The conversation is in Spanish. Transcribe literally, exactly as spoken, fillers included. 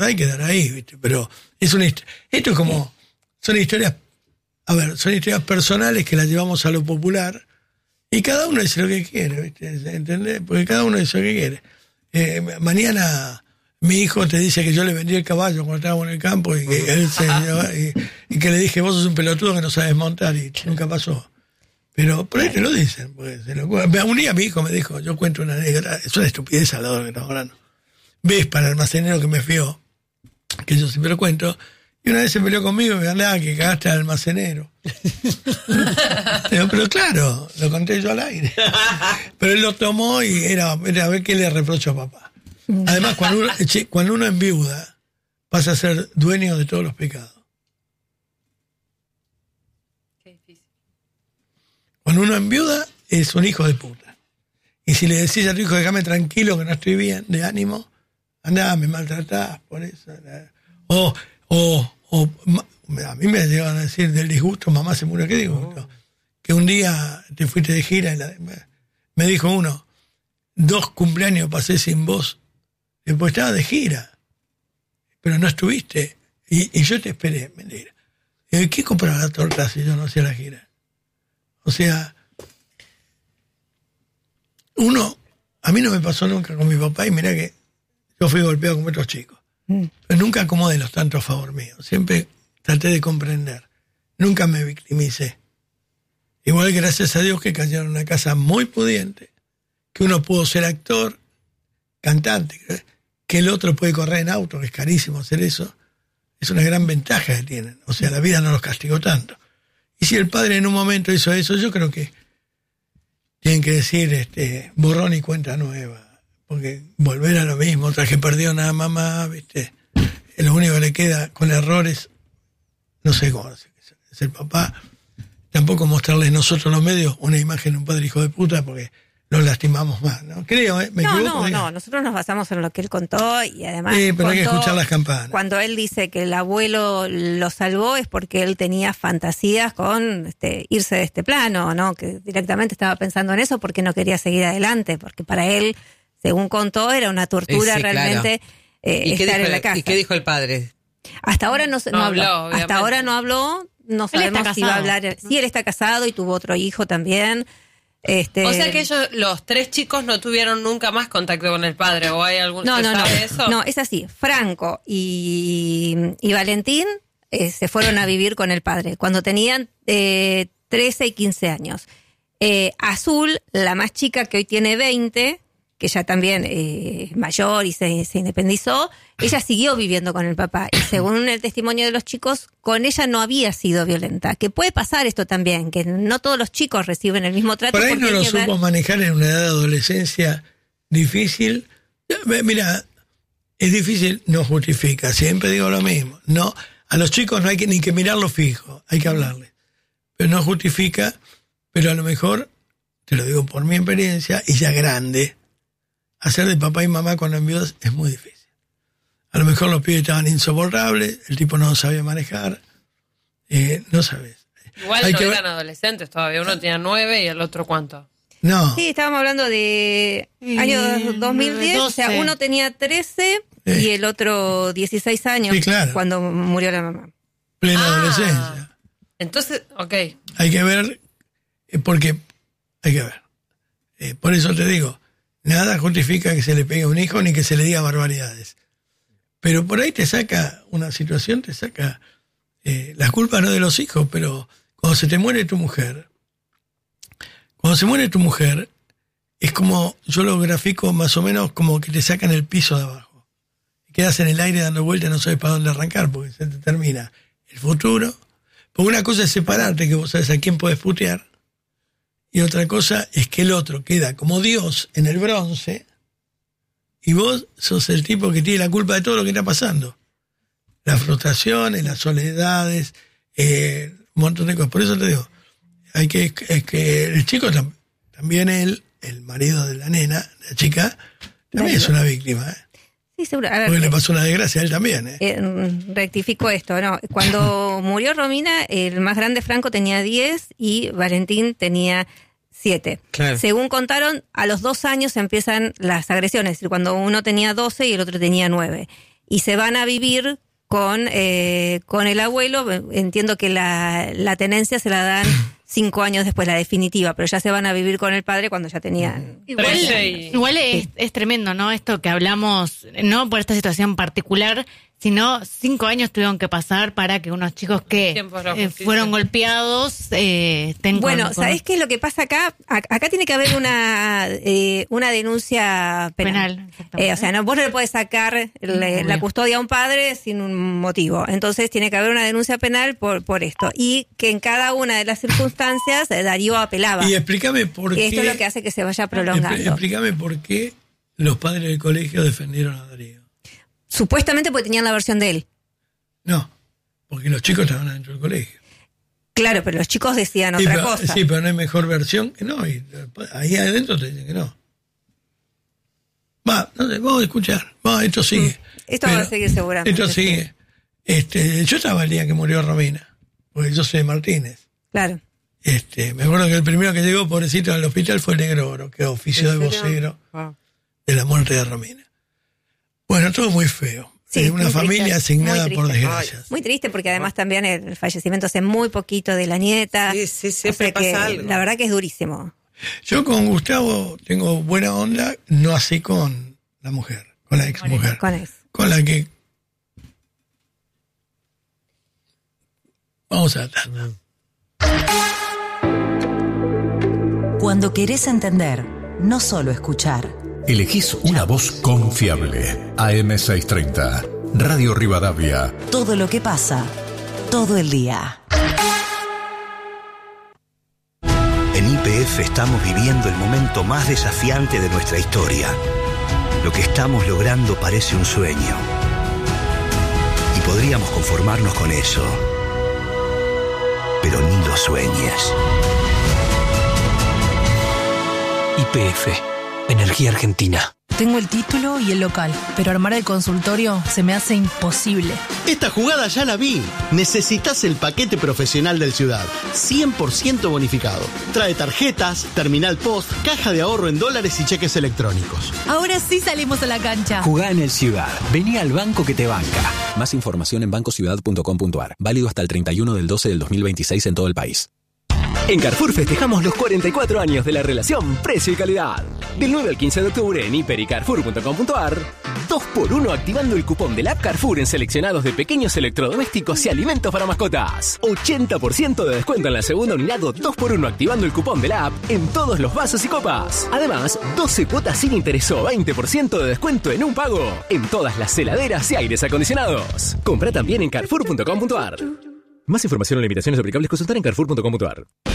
no hay que dar ahí, ¿viste? Pero es una hist- esto es como, son historias, a ver, son historias personales que las llevamos a lo popular y cada uno dice lo que quiere, ¿viste? ¿Entendés? Porque cada uno dice lo que quiere. Eh, mañana mi hijo te dice que yo le vendí el caballo cuando estábamos en el campo y que, él se, y, y que le dije, vos sos un pelotudo que no sabes montar y nunca pasó. Pero por ahí te lo dicen. Pues, se lo, un día mi hijo me dijo, yo cuento una anécdota, es una estupidez al lado de lo que estamos hablando. Ves para el almacenero que me fió, que yo siempre lo cuento, y una vez se peleó conmigo y me dijo, que cagaste al almacenero. Pero, pero claro, lo conté yo al aire. Pero él lo tomó y era, era a ver qué le reprocho a papá. Además, cuando uno, cuando uno enviuda, pasa a ser dueño de todos los pecados. Qué difícil. Cuando uno enviuda, es un hijo de puta. Y si le decís a tu hijo, déjame tranquilo que no estoy bien de ánimo, andá, me maltratás por eso. O, o, o a mí me llegan a decir del disgusto, mamá se murió, ¿qué digo? Oh. Que un día te fuiste de gira y la, me dijo uno, dos cumpleaños pasé sin vos, después estaba de gira, pero no estuviste, y, y yo te esperé, mentira. ¿Qué compraba la torta si yo no hacía la gira? O sea, uno, a mí no me pasó nunca con mi papá, y mirá que yo fui golpeado como otros chicos. Mm. Pero nunca acomodé los tanto a favor mío. Siempre traté de comprender. Nunca me victimicé. Igual gracias a Dios que cayeron en una casa muy pudiente, que uno pudo ser actor, cantante, que el otro puede correr en auto, que es carísimo hacer eso. Es una gran ventaja que tienen. O sea, la vida no los castigó tanto. Y si el padre en un momento hizo eso, yo creo que tienen que decir este, borrón y cuenta nueva. Porque volver a lo mismo, tras que perdió nada mamá, ¿viste? Lo único que le queda con errores, no sé cómo es el papá. Tampoco mostrarles nosotros los medios una imagen de un padre hijo de puta, porque los lastimamos más, ¿no? Creo, ¿eh? ¿Me no, equivoco? no, no, nosotros nos basamos en lo que él contó y además... Sí, pero contó, hay que escuchar las campanas. Cuando él dice que el abuelo lo salvó es porque él tenía fantasías con este, irse de este plano, ¿no? Que directamente estaba pensando en eso porque no quería seguir adelante, porque para él, según contó, era una tortura sí, realmente claro. eh, ¿Y estar dijo, en la casa. ¿Y qué dijo el padre? Hasta ahora no, no, no habló, habló hasta ahora no habló, no sabemos si va a hablar. Sí, él está casado y tuvo otro hijo también. Este... O sea que ellos, los tres chicos, no tuvieron nunca más contacto con el padre, ¿o hay algún no, no, sabe no, eso? No, es así. Franco y, y Valentín eh, se fueron a vivir con el padre cuando tenían eh, trece y quince años. Eh, Azul, la más chica, que hoy tiene veinte, que ya también es eh, mayor y se, se independizó, ella siguió viviendo con el papá. Y según el testimonio de los chicos, con ella no había sido violenta. Que puede pasar esto también, que no todos los chicos reciben el mismo trato. Por ahí no lo supo ver... manejar en una edad de adolescencia difícil. Mira, es difícil, no justifica. Siempre digo lo mismo. No, a los chicos no hay que ni que mirarlo fijo, hay que hablarles. Pero no justifica, pero a lo mejor, te lo digo por mi experiencia, y ya grande, hacer de papá y mamá con enviudas es muy difícil. A lo mejor los pibes estaban insoportables, el tipo no sabía manejar, eh, no sabes. Igual Hay no eran ver... adolescentes todavía, uno tenía nueve y el otro ¿cuánto? No. Sí, estábamos hablando de año dos mil diez, doce. O sea, uno tenía trece eh. y el otro dieciséis años sí, claro. cuando murió la mamá. Plena ah, adolescencia. Entonces, ok. Hay que ver, eh, porque, hay que ver. Eh, por eso te digo, nada justifica que se le pegue a un hijo ni que se le diga barbaridades. Pero por ahí te saca una situación, te saca eh, las culpas no de los hijos, pero cuando se te muere tu mujer, cuando se muere tu mujer, es como, yo lo grafico más o menos como que te sacan el piso de abajo. Quedas en el aire dando vueltas, no sabes para dónde arrancar, porque se te termina el futuro. Porque una cosa es separarte, que vos sabes a quién podés putear, y otra cosa es que el otro queda como Dios en el bronce, y vos sos el tipo que tiene la culpa de todo lo que está pasando. Las frustraciones, las soledades, eh, un montón de cosas. Por eso te digo, hay que, es que el chico tam, también él, el marido de la nena, la chica, también es una víctima, ¿eh? Sí, seguro. A ver, porque eh, le pasó una desgracia a él también, ¿eh? eh rectifico esto, ¿no? Cuando murió Romina, el más grande Franco tenía diez y Valentín tenía siete. Claro. Según contaron, a los dos años empiezan las agresiones, es decir, cuando uno tenía doce y el otro tenía nueve. y se van a vivir con, eh, con el abuelo. Entiendo que la, la tenencia se la dan cinco años después, la definitiva, pero ya se van a vivir con el padre cuando ya tenían... Igual, igual es, es tremendo, ¿no? Esto que hablamos, no por esta situación particular, sino cinco años tuvieron que pasar para que unos chicos que eh, fueron golpeados eh, tengan... Bueno, con, ¿sabés qué es lo que pasa acá? Acá tiene que haber una eh, una denuncia penal. penal eh, o sea, no, vos no le podés sacar le, la custodia a un padre sin un motivo. Entonces tiene que haber una denuncia penal por, por esto. Y que en cada una de las circunstancias eh, Darío apelaba. Y explícame por qué... Esto es lo que hace que se vaya prolongando. Explícame por qué los padres del colegio defendieron a Darío. Supuestamente porque tenían la versión de él. No, porque los chicos estaban adentro del colegio. Claro, pero los chicos decían sí, otra pero, cosa. Sí, pero no hay mejor versión que no. Y ahí adentro te dicen que no. Va, no sé, vamos a escuchar. Va, esto sigue. Esto pero, va a seguir seguramente. Esto sigue. Este, yo estaba el día que murió Romina, porque yo soy de Martínez. Claro. Este, me acuerdo que el primero que llegó, pobrecito, al hospital fue el Negro Oro, que ofició de vocero ah. de la muerte de Romina. Bueno, todo muy feo. Sí, una familia triste, asignada por desgracias. Muy triste porque además también el fallecimiento hace muy poquito de la nieta. Sí, sí, siempre o sea pasa que algo. La verdad que es durísimo. Yo con Gustavo tengo buena onda, no así con la mujer, con la ex mujer. Con ex. Con la que... Vamos a tratar. Cuando querés entender, no solo escuchar. Elegís una voz confiable. A M seiscientos treinta, Radio Rivadavia. Todo lo que pasa, todo el día. En Y P F estamos viviendo el momento más desafiante de nuestra historia. Lo que estamos logrando parece un sueño. Y podríamos conformarnos con eso. Pero ni lo sueñes. Y P F. Energía Argentina. Tengo el título y el local, pero armar el consultorio se me hace imposible. Esta jugada ya la vi. Necesitas el paquete profesional del Ciudad. cien por ciento bonificado. Trae tarjetas, terminal post, caja de ahorro en dólares y cheques electrónicos. Ahora sí salimos a la cancha. Jugá en el Ciudad. Vení al banco que te banca. Más información en banco ciudad punto com punto a r. Válido hasta el treinta y uno del doce del dos mil veintiséis en todo el país. En Carrefour festejamos los cuarenta y cuatro años de la relación precio y calidad. Del nueve al quince de octubre en hiper y carrefour punto com punto a r, dos por uno activando el cupón del app Carrefour en seleccionados de pequeños electrodomésticos y alimentos para mascotas. ochenta por ciento de descuento en la segunda unidad o dos por uno activando el cupón de la app en todos los vasos y copas. Además, doce cuotas sin interés o veinte por ciento de descuento en un pago en todas las heladeras y aires acondicionados. Compra también en carrefour punto com punto a r. Más información o limitaciones aplicables consultar en carrefour punto com punto a r.